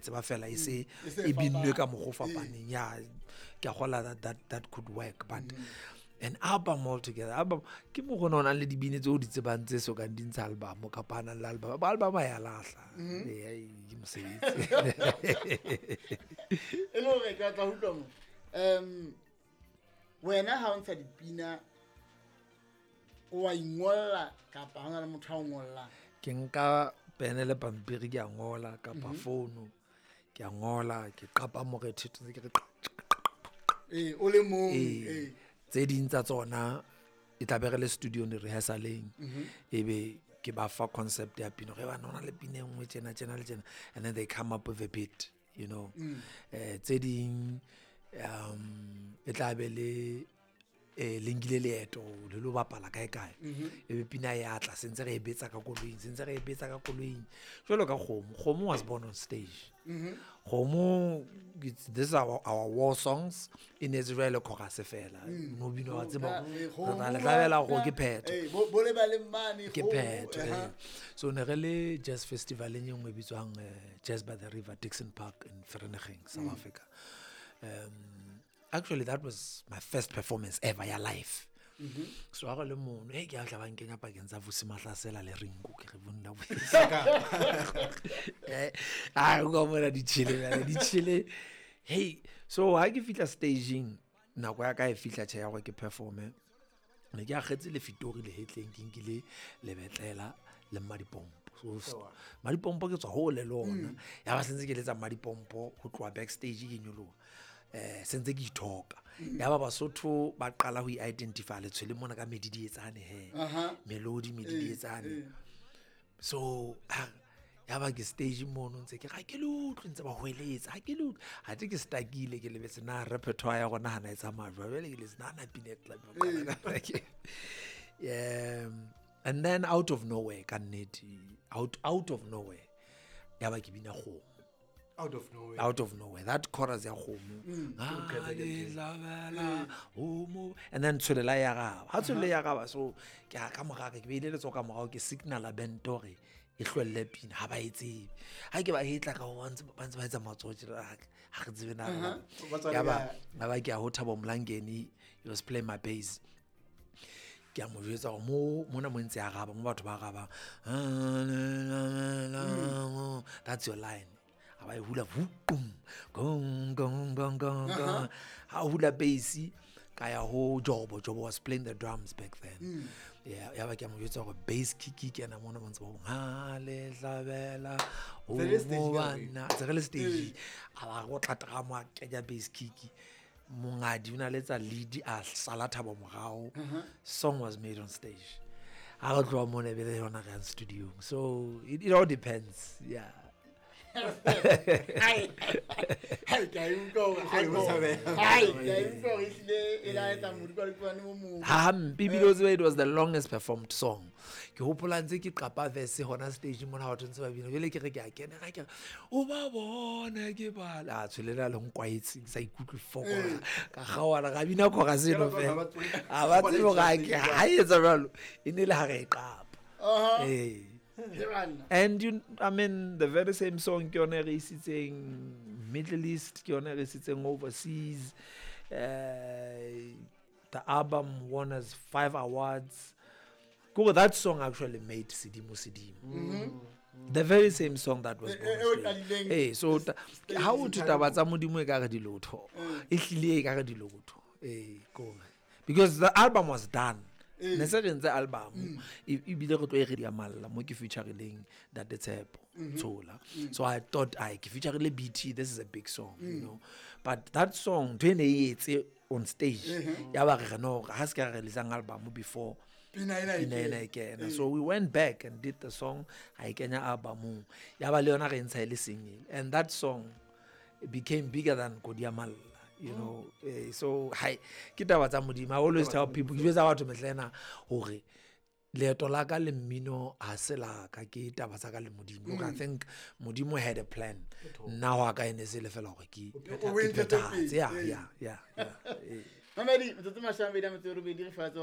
tseba fela e se e binwe ka mo go fapaneng ya ke gola that could work but an album altogether album ke mo gona ona le dibine tse o di tsebang tse so ka dintsha album ka pana le album ya lahla ke mosebetsi elo re ka tla hutlo wena ha o ntsha dipina o a ingolla kapa hona le motho a ngolla ke nka pene le pampiri ke a ngola kapa phone ke a ngola ke qapa mo re thito ke re o le mong tse ding tsa tsona e tla be re le studio ne rehearsaleng ebe ke ba fa concept ya pino ge ba nona le pine nngwe tjena le tjena and then they come up with a bit you know tse ding e tla be le lengile leeto le lo bapala kae ebe pina ya tla sentse re ebetsa ka koloing jwalo ka Kgomo was born on stage Kgomo this are our war songs in Israel chorus fela no bino wa tseba re tla go ke phetho bole ba le mane ke phetho so ne re le jazz festival e nngwe bitswang Jazz by the River Dixon Park in Vereeniging South Africa. Actually that was my first performance ever ya live so ga le mono ke a tla ba nkenya pakeng tsa Vusi Mahlasela le Ringo ke re bonna go mona di chile hey so ha ke fitla staging nako ya ka e fitla tšha ya go ke performe ne ke a kgetse le fitori le hetleng ke nkile le betlela le Madipompo so Madipompo ke tswa ho le lona ya ba sentse ke letsa Madipompo go tloa backstage ke nyoloa sentse ke ithoka ya ba Basotho ba qala ho identify le tshwele mona ka medidi etsane melody etsane so ya ba ke stage mono ntse ke ga ke lutlo ntse ba hweletsa ha ke lutlo ha ke stakile ke lebetse na repertoire ya gona hana etsa majwa bele ke le sna na Pinet Club and then out of nowhere out of nowhere ya ba ke bina Kgomo out of nowhere that chorus ya Kgomo and then Tsholela ya Gaba ha Tsholela ya Gaba so ke ka moraga ke beile letso ka morago ke signal a bentore e hlwelle pina ha ba etse ha ke ba hitla ka ba ntse ba etsa matsoji ha re tsebe na ya ba ke a ho Thabo Mlangeni he was playing my bass ke a mo jetsa mo mona mo ntse ya Gaba mo batho ba Gaba that's your line aba e hula gong ha hula bass kaya ho Jobo was playing the drums back then ya ba ke mo jetsa go bass kick ke na mona mo ntse ba ha le hlabela o bana tsele stage aba go tlatega mo ke ja bass kick mongadi una letsa lead a sala Thabo morao song was made on stage ha go tloa mo ne be le yona ga studio so it all depends Hai ka go it was the longest performed song ke hopola ntse ke qapa verse hona stage mona ha batho ntse ba bina bele ke re ke a kena ga ke o ba bona ke bala tsholela le nkwaitsi sa ikutlwe fokola ka gawana ga bina go ga seno fe a ba tsebo ga ke ha etsa jalo inele ha re qapa and I mean the very same song ke yona re isitseng Middle East ke yona re isitseng overseas the album won us 5 awards that song actually made Sidimo the very same song that was born so how would taba tsa modimo e ka re dilotho e hlile e ka re dilotho because the album was done Nesentse album e bile go tlo e re dia malla mo ke featuring that Tshepo Tshola so I thought ke featuring BT this is a big song you know but that song when it's on stage ya ba re no ha se ka release an album before again so we went back and did the song I kenya album ya ba le yona re ntsha ile single and that song became bigger than Kodiamalla you know so hi ke taba tsa modimo I always tell people ke betsa batho metlena hore leeto la ka le mmino a se la ka ke taba tsa ka le modimo I think modimo had a plan now ka ene se le fela hore ke Mamedi mtsotso mashamba ida mtsoro be di re fa